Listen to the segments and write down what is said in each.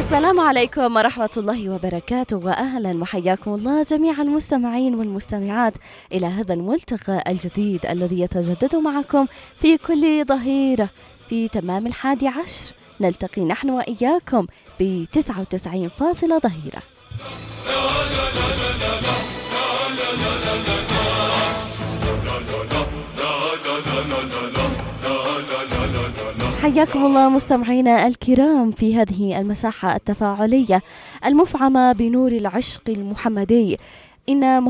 السلام عليكم ورحمة الله وبركاته، وأهلا وحياكم الله جميع المستمعين والمستمعات إلى هذا الملتقى الجديد الذي يتجدد معكم في كل ظهيرة في تمام 11. نلتقي نحن وإياكم ب99 ظهيرة. حياكم الله مستمعينا الكرام في هذه المساحة التفاعلية المفعمة بنور العشق المحمدي. إن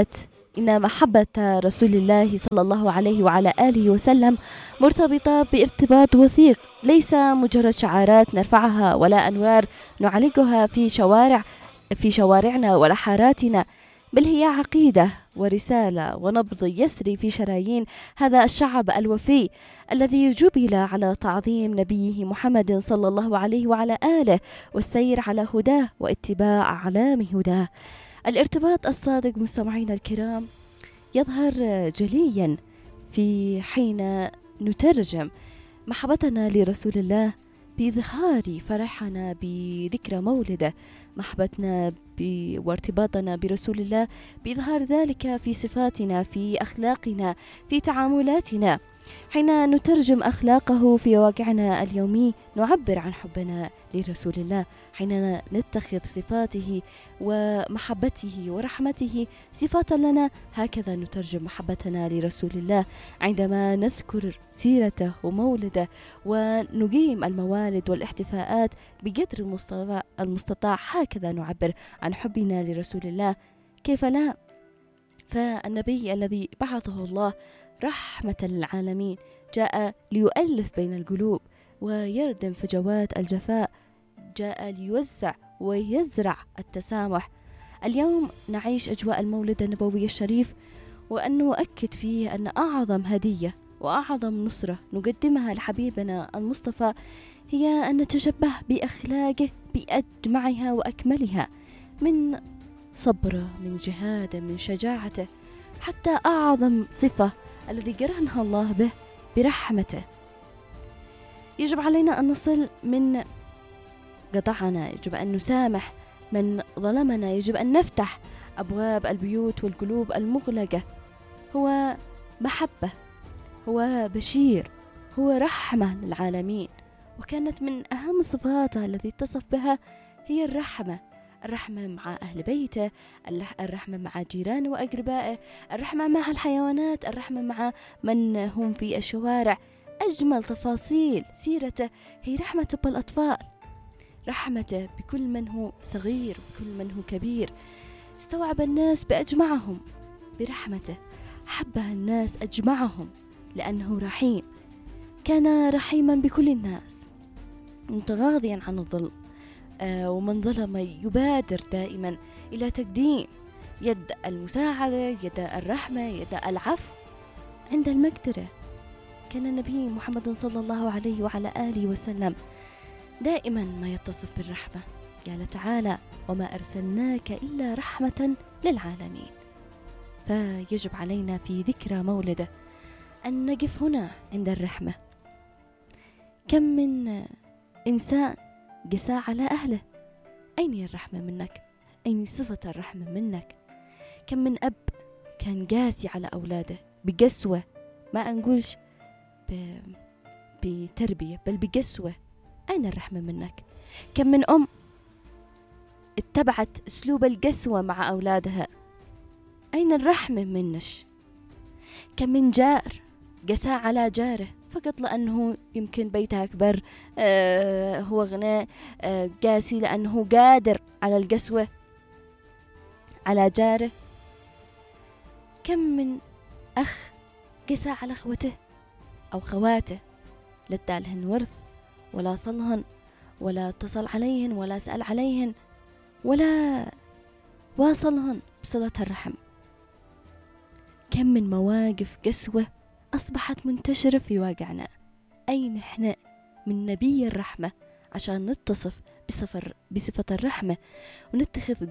محبة رسول الله صلى الله عليه وعلى آله وسلم مرتبطة بارتباط وثيق، ليس مجرد شعارات نرفعها ولا أنوار نعلقها في شوارعنا ولا حاراتنا، بل هي عقيدة ورسالة ونبض يسري في شرايين هذا الشعب الوفي الذي جبل على تعظيم نبيه محمد صلى الله عليه وعلى آله والسير على هداه واتباع أعلام هداه. الارتباط الصادق مستمعينا الكرام يظهر جليا في حين نترجم محبتنا لرسول الله بإظهار فرحنا بذكرى مولده، محبتنا وارتباطنا برسول الله بإظهار ذلك في صفاتنا، في أخلاقنا، في تعاملاتنا. حين نترجم أخلاقه في واقعنا اليومي نعبر عن حبنا لرسول الله. حين نتخذ صفاته ومحبته ورحمته صفات لنا، هكذا نترجم محبتنا لرسول الله. عندما نذكر سيرته ومولده ونقيم الموالد والاحتفاءات بقدر المستطاع، هكذا نعبر عن حبنا لرسول الله. كيف لا؟ فالنبي الذي بعثه الله رحمة للعالمين جاء ليؤلف بين القلوب ويردم فجوات الجفاء، جاء ليوزع ويزرع التسامح. اليوم نعيش أجواء المولد النبوي الشريف، وأن نؤكد فيه أن أعظم هدية وأعظم نصرة نقدمها لحبيبنا المصطفى هي أن نتشبه بأخلاقه بأجمعها وأكملها، من صبره، من جهاده، من شجاعته، حتى أعظم صفة الذي قرنها الله به برحمته. يجب علينا أن نصل من قطعنا، يجب أن نسامح من ظلمنا، يجب أن نفتح أبواب البيوت والقلوب المغلقة. هو محبة، هو بشير، هو رحمة للعالمين، وكانت من أهم صفاته التي اتصف بها هي الرحمة مع أهل بيته، الرحمة مع جيرانه وأقربائه، الرحمة مع الحيوانات، الرحمة مع من هم في الشوارع. أجمل تفاصيل سيرته هي رحمته بالأطفال، رحمته بكل من هو صغير وكل من هو كبير. استوعب الناس بأجمعهم برحمته، حبها الناس أجمعهم لأنه رحيم. كان رحيما بكل الناس، متغاضيا عن الظلم، ومن ظلم يبادر دائما إلى تقديم يد المساعدة، يد الرحمة، يد العفو عند المقدرة. كان النبي محمد صلى الله عليه وعلى آله وسلم دائما ما يتصف بالرحمة. قال تعالى: وما أرسلناك إلا رحمة للعالمين. فيجب علينا في ذكرى مولده أن نقف هنا عند الرحمة. كم من إنسان قسى على أهله، أين الرحمة منك؟ أين صفة الرحمة منك؟ كم من أب كان قاسي على أولاده بقسوة، ما أنقولش بتربية بل بقسوة، أين الرحمة منك؟ كم من أم اتبعت أسلوب القسوة مع أولادها، أين الرحمة منش؟ كم من جار قسى على جاره فقط لأنه يمكن بيته أكبر، هو غنى، قاسي لأنه قادر على القسوة على جاره. كم من أخ قسى على أخوته أو خواته، لا ادالهن ورث ولا صلهن ولا اتصل عليهن ولا سأل عليهن ولا واصلهن بصلة الرحم. كم من مواقف قسوة أصبحت منتشرة في واقعنا. أين إحنا من نبي الرحمة عشان نتصف بصفة الرحمة ونتخذ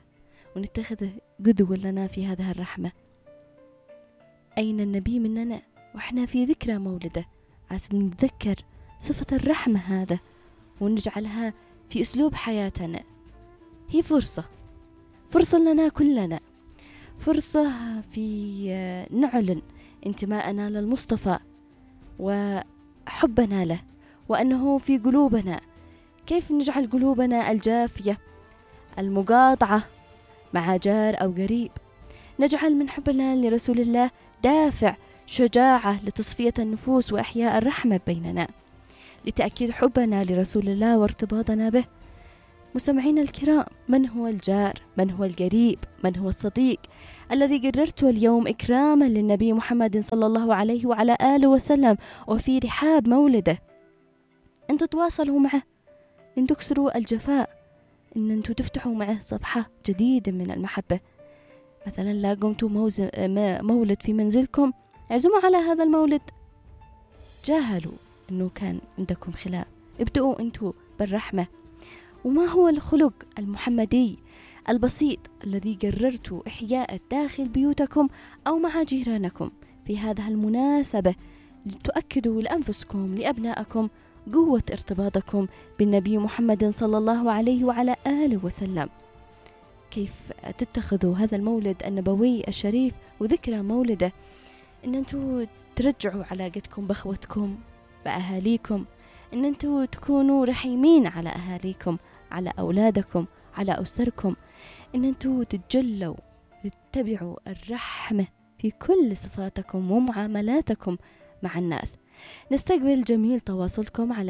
قدوة لنا في هذه الرحمة؟ أين النبي مننا وإحنا في ذكرى مولده عشان نتذكر صفة الرحمة هذا ونجعلها في أسلوب حياتنا هي فرصة لنا كلنا، فرصة في نعلن انتماءنا للمصطفى وحبنا له، وأنه في قلوبنا. كيف نجعل قلوبنا الجافية المقاطعة مع جار أو قريب؟ نجعل من حبنا لرسول الله دافع شجاعة لتصفية النفوس وإحياء الرحمة بيننا، لتأكيد حبنا لرسول الله وارتباطنا به. مستمعينا الكرام، من هو الجار؟ من هو القريب؟ من هو الصديق الذي قررته اليوم إكراما للنبي محمد صلى الله عليه وعلى آله وسلم وفي رحاب مولده؟ أن تتواصلوا معه، أن تكسروا الجفاء، أن أنتوا تفتحوا معه صفحة جديدة من المحبة. مثلا لا قمتوا مولد في منزلكم، اعزموا على هذا المولد. جاهلوا أنه كان عندكم خلاف، ابدأوا أنتوا بالرحمة. وما هو الخلق المحمدي البسيط الذي قررتوا إحياءه داخل بيوتكم أو مع جيرانكم في هذه المناسبة، لتؤكدوا لأنفسكم لأبنائكم قوة ارتباطكم بالنبي محمد صلى الله عليه وعلى آله وسلم؟ كيف تتخذوا هذا المولد النبوي الشريف وذكرى مولده إن أنتوا ترجعوا علاقتكم بأخوتكم بأهاليكم، إن أنتوا تكونوا رحيمين على أهاليكم، على أولادكم، على أسركم، إن أنتوا تتجلوا تتبعوا الرحمة في كل صفاتكم ومعاملاتكم مع الناس. نستقبل جميل تواصلكم على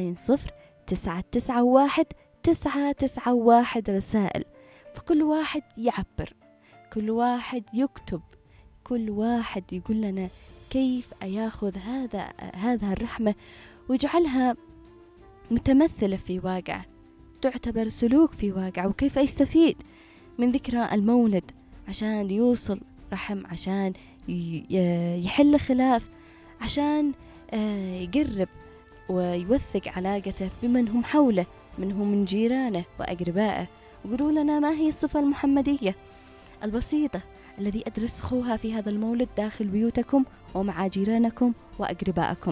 70991 رسائل، فكل واحد يعبر، كل واحد يكتب، كل واحد يقول لنا كيف ياخذ هذا الرحمة ويجعلها متمثلة في واقع، تعتبر سلوك في واقع، وكيف يستفيد من ذكرى المولد عشان يوصل رحم، عشان يحل خلاف، عشان يقرب ويوثق علاقته بمن هم حوله، من جيرانه وأقربائه. وقولوا لنا ما هي الصفة المحمدية البسيطة الذي أدرسخوها في هذا المولد داخل بيوتكم ومع جيرانكم وأقربائكم.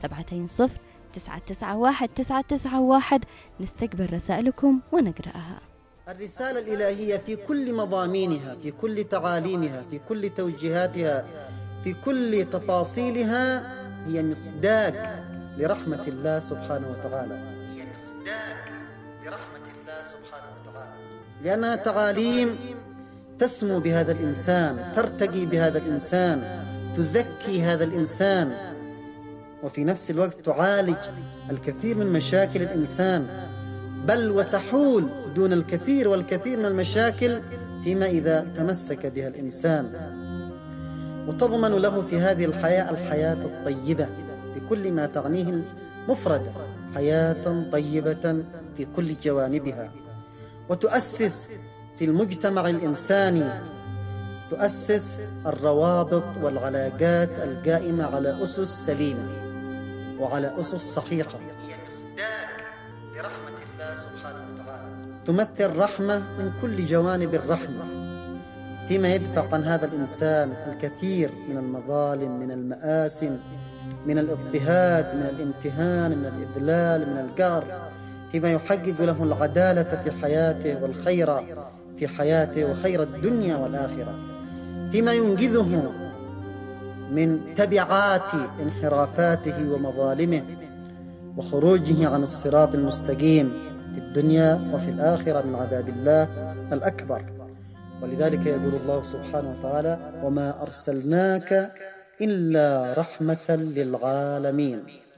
70991 نستقبل رسائلكم ونقرأها. الرسالة الإلهية في كل مضامينها، في كل تعاليمها، في كل توجيهاتها، في كل تفاصيلها هي مصداق لرحمة الله سبحانه وتعالى، هي مصداق لرحمة الله سبحانه وتعالى، لأنها تعاليم تسمو بهذا الإنسان، ترتقي بهذا الإنسان، تزكي هذا الإنسان، وفي نفس الوقت تعالج الكثير من مشاكل الإنسان، بل وتحول دون الكثير والكثير من المشاكل فيما إذا تمسك بها الإنسان، وتضمن له في هذه الحياة الطيبة بكل ما تعنيه المفردة، حياة طيبة في كل جوانبها، وتؤسس في المجتمع الإنساني، تؤسس الروابط والعلاقات القائمة على أسس سليمة وعلى أسس صحيحة، هي مصداق لرحمة الله سبحانه وتعالى، تمثل رحمة من كل جوانب الرحمة، فيما يدفع عن هذا الإنسان الكثير من المظالم، من المآسم، من الاضطهاد، من الامتهان، من الإذلال، من القهر، فيما يحقق له العدالة في حياته والخير في حياته وخير الدنيا والآخرة، فيما ينقذه من تبعات انحرافاته ومظالمه وخروجه عن الصراط المستقيم في الدنيا وفي الآخرة من عذاب الله الأكبر. ولذلك يقول الله سبحانه وتعالى: وما أرسلناك إلا رحمة للعالمين.